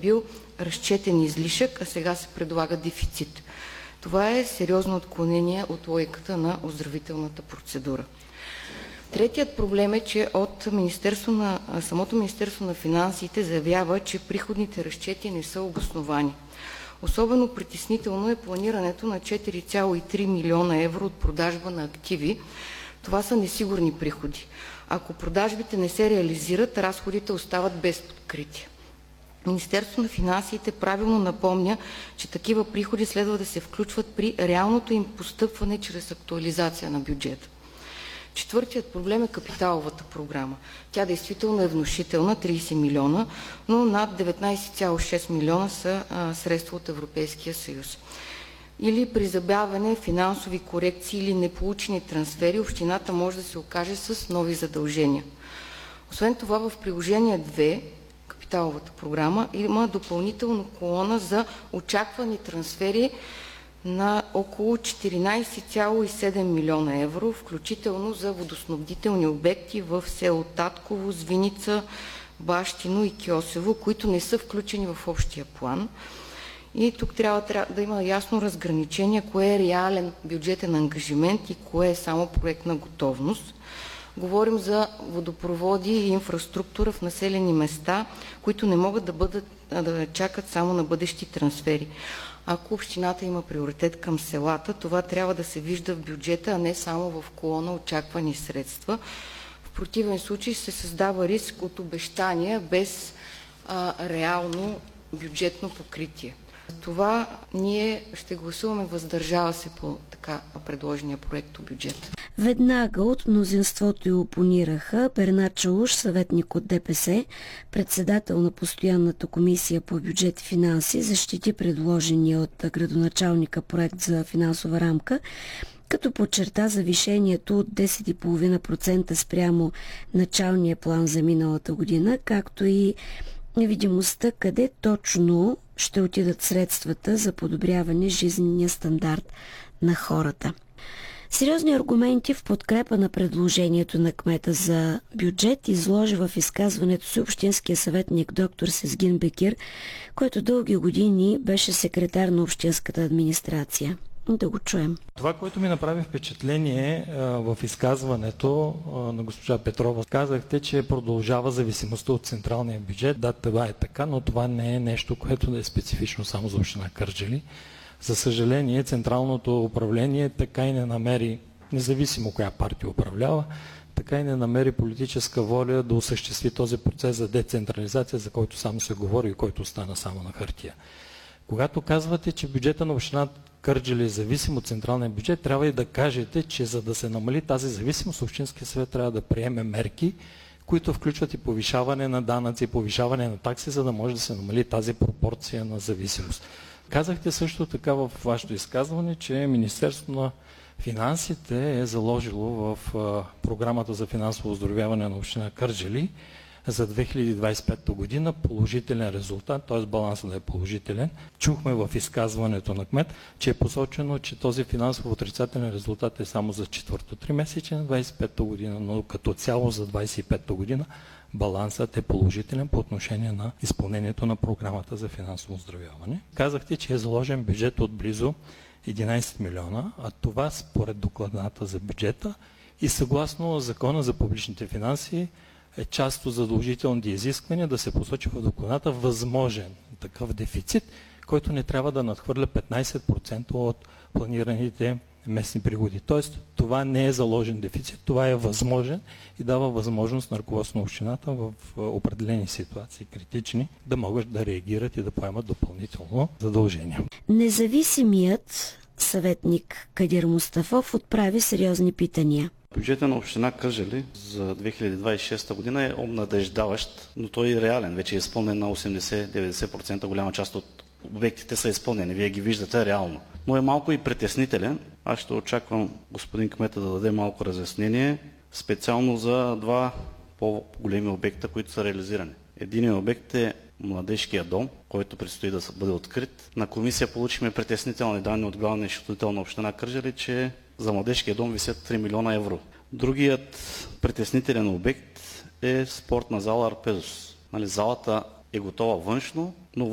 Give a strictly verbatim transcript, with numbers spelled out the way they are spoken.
бил разчетен излишък, а сега се предлага дефицит. Това е сериозно отклонение от логиката на оздравителната процедура. Третият проблем е, че от Министерство на, самото Министерство на финансите заявява, че приходните разчети не са обосновани. Особено притеснително е планирането на четири цяло и три милиона евро от продажба на активи. Това са несигурни приходи. Ако продажбите не се реализират, разходите остават без покритие. Министерството на финансите правилно напомня, че такива приходи следва да се включват при реалното им постъпване чрез актуализация на бюджета. Четвъртият проблем е капиталовата програма. Тя действително е внушителна, трийсет милиона, но над деветнайсет цяло и шест милиона са а, средства от Европейския съюз. Или при забавяне, финансови корекции или неполучени трансфери, общината може да се окаже с нови задължения. Освен това, в приложение две, капиталовата програма, има допълнителна колона за очаквани трансфери на около четиринайсет цяло и седем милиона евро, включително за водоснабдителни обекти в село Татково, Звиница, Бащино и Кьосево, които не са включени в общия план. И тук трябва, трябва да има ясно разграничение, кое е реален бюджетен ангажимент и кое е само проектна готовност. Говорим за водопроводи и инфраструктура в населени места, които не могат да, бъдат, да чакат само на бъдещи трансфери. Ако общината има приоритет към селата, това трябва да се вижда в бюджета, а не само в колона очаквани средства. В противен случай се създава риск от обещания без а, реално бюджетно покритие. Това ние ще гласуваме въздържава се по така предложения проекто бюджет. Веднага от мнозинството й опонираха Бернар Чауш, съветник от ДПС, председател на постоянната комисия по бюджет и финанси, защити предложения от градоначалника проект за финансова рамка, като подчерта завишението от десет цяло и пет процента спрямо началния план за миналата година, както и невидимостта къде точно ще отидат средствата за подобряване жизнения стандарт на хората. Сериозни аргументи в подкрепа на предложението на кмета за бюджет изложи в изказването си общинския съветник доктор Сезгин Бекир, който дълги години беше секретар на общинската администрация. Да го чуем. Това, което ми направи впечатление в изказването на госпожа Петрова, казахте, че продължава зависимостта от централния бюджет. Да, това е така, но това не е нещо, което да е специфично само за община Кърджали. За съжаление, централното управление така и не намери, независимо коя партия управлява, така и не намери политическа воля да осъществи този процес за децентрализация, за който само се говори и който остана само на хартия. Когато казвате, че бюджета на община Кърджали е зависим от централния бюджет, трябва и да кажете, че за да се намали тази зависимост, Общинския съвет трябва да приеме мерки, които включват и повишаване на данъци, повишаване на такси, за да може да се намали тази пропорция на зависимост. Казахте също така в вашето изказване, че Министерството на финансите е заложило в програмата за финансово оздравяване на община Кърджали за две хиляди двадесет и пета година положителен резултат, т.е. балансът да е положителен. Чухме в изказването на кмет, че е посочено, че този финансово отрицателен резултат е само за четвърто тримесечие на двадесет и пета година, но като цяло за двадесет и пета година балансът е положителен по отношение на изпълнението на програмата за финансово оздравяване. Казахте, че е заложен бюджет от близо единайсет милиона, а това според докладната за бюджета и съгласно Закона за публичните финанси е част от задължителните изисквания да се посочи в докладната възможен такъв дефицит, който не трябва да надхвърля петнайсет процента от планираните местни приходи. Тоест, това не е заложен дефицит, това е възможен и дава възможност на ръководството на общината в определени ситуации, критични, да могат да реагират и да поемат допълнително задължения. Независимият съветник Кадир Мустафов отправи сериозни питания. Бюджета на община Кърджали за две хиляди двадесет и шеста година е обнадеждаващ, но той е реален. Вече е изпълнен на осемдесет до деветдесет процента, голяма част от обектите са изпълнени. Вие ги виждате реално. Но е малко и притеснителен. Аз ще очаквам господин кмета да даде малко разяснение, специално за два по-големи обекта, които са реализирани. Единият обект е Младежкия дом, който предстои да бъде открит. На комисия получихме притеснителни данни от главния счетоводител на община Кърджали, че за Младежкия дом висят три милиона евро. Другият притеснителен обект е спортна зала Арпезос. Нали, залата е готова външно, но